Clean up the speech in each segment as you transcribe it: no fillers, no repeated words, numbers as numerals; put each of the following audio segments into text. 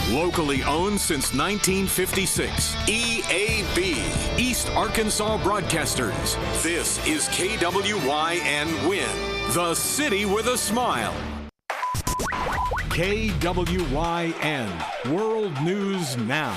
Locally owned since 1956. EAB, East Arkansas Broadcasters. This is KWYN Win, the city with a smile. KWYN, World News Now.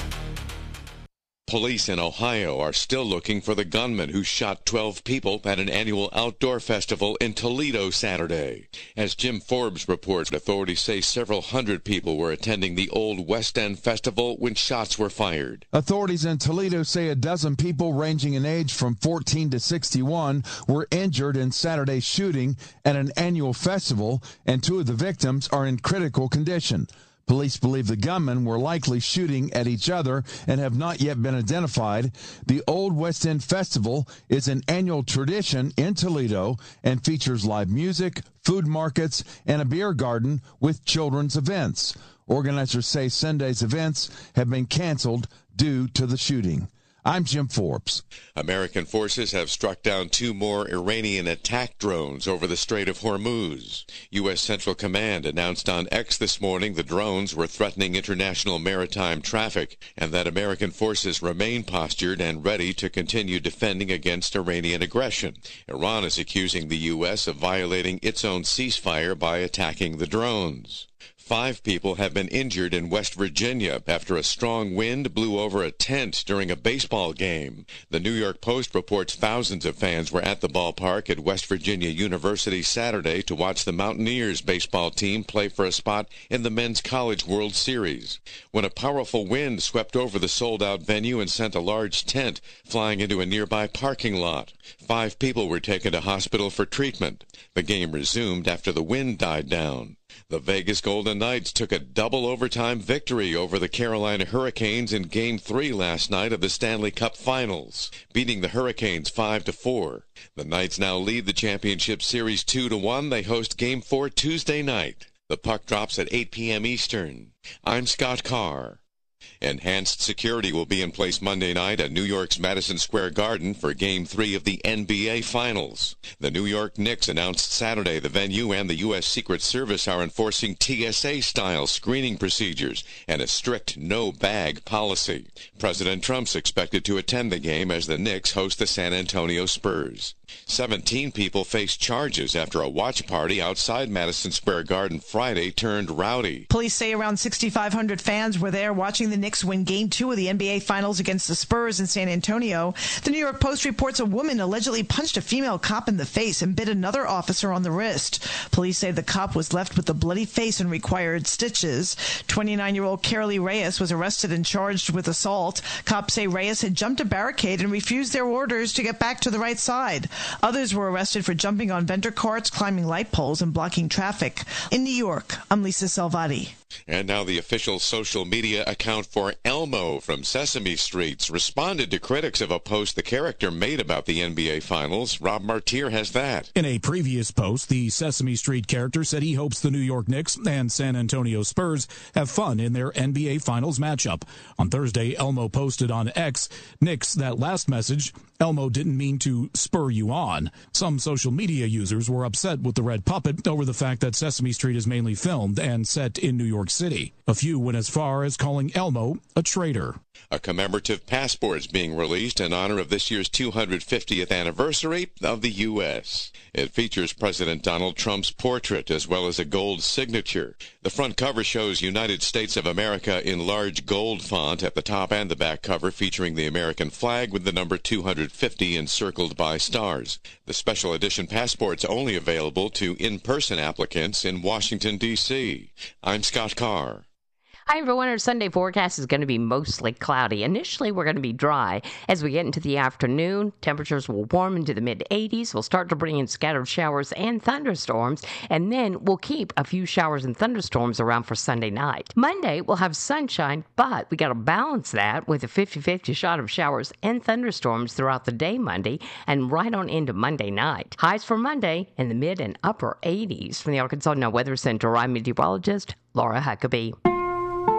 Police in Ohio are still looking for the gunman who shot 12 people at an annual outdoor festival in Toledo Saturday. As Jim Forbes reports, authorities say several hundred people were attending the Old West End Festival when shots were fired. Authorities in Toledo say a dozen people ranging in age from 14 to 61 were injured in Saturday's shooting at an annual festival, and 2 of the victims are in critical condition. Police believe the gunmen were likely shooting at each other and have not yet been identified. The Old West End Festival is an annual tradition in Toledo and features live music, food markets, and a beer garden with children's events. Organizers say Sunday's events have been canceled due to the shooting. I'm Jim Forbes. American forces have struck down 2 more Iranian attack drones over the Strait of Hormuz. U.S. Central Command announced on X this morning the drones were threatening international maritime traffic and that American forces remain postured and ready to continue defending against Iranian aggression. Iran is accusing the U.S. of violating its own ceasefire by attacking the drones. 5 people have been injured in West Virginia after a strong wind blew over a tent during a baseball game. The New York Post reports thousands of fans were at the ballpark at West Virginia University Saturday to watch the Mountaineers baseball team play for a spot in the Men's College World Series. When a powerful wind swept over the sold-out venue and sent a large tent flying into a nearby parking lot. 5 people were taken to hospital for treatment. The game resumed after the wind died down. The Vegas Golden Knights took a double overtime victory over the Carolina Hurricanes in Game 3 last night of the Stanley Cup Finals, beating the Hurricanes 5-4. The Knights now lead the championship series 2-1. They host Game 4 Tuesday night. The puck drops at 8 p.m. Eastern. I'm Scott Carr. Enhanced security will be in place Monday night at New York's Madison Square Garden for Game 3 of the NBA Finals. The New York Knicks announced Saturday the venue and the U.S. Secret Service are enforcing TSA-style screening procedures and a strict no-bag policy. President Trump's expected to attend the game as the Knicks host the San Antonio Spurs. 17 people face charges after a watch party outside Madison Square Garden Friday turned rowdy. Police say around 6,500 fans were there watching the Knicks win Game 2 of the NBA Finals against the Spurs in San Antonio. The New York Post reports a woman allegedly punched a female cop in the face and bit another officer on the wrist. Police say the cop was left with a bloody face and required stitches. 29-year-old Carolee Reyes was arrested and charged with assault. Cops say Reyes had jumped a barricade and refused their orders to get back to the right side. Others were arrested for jumping on vendor carts, climbing light poles, and blocking traffic. In New York, I'm Lisa Salvati. And now the official social media account for Elmo from Sesame Street responded to critics of a post the character made about the NBA Finals. Rob Martier has that. In a previous post, the Sesame Street character said he hopes the New York Knicks and San Antonio Spurs have fun in their NBA Finals matchup. On Thursday, Elmo posted on X, "Knicks, that last message, Elmo didn't mean to spur you on." Some social media users were upset with the red puppet over the fact that Sesame Street is mainly filmed and set in New York City. A few went as far as calling Elmo a traitor. A commemorative passport is being released in honor of this year's 250th anniversary of the U.S. It features President Donald Trump's portrait as well as a gold signature. The front cover shows United States of America in large gold font at the top and the back cover featuring the American flag with the number 250 encircled by stars. The special edition passport's only available to in-person applicants in Washington, D.C. I'm Scott Carr. Hi, everyone. Our Sunday forecast is going to be mostly cloudy. Initially, we're going to be dry. As we get into the afternoon, temperatures will warm into the mid-80s. We'll start to bring in scattered showers and thunderstorms, and then we'll keep a few showers and thunderstorms around for Sunday night. Monday, we'll have sunshine, but we got to balance that with a 50-50 shot of showers and thunderstorms throughout the day Monday and right on into Monday night. Highs for Monday in the mid and upper 80s. From the Arkansas Now Weather Center, I'm meteorologist Laura Huckabee.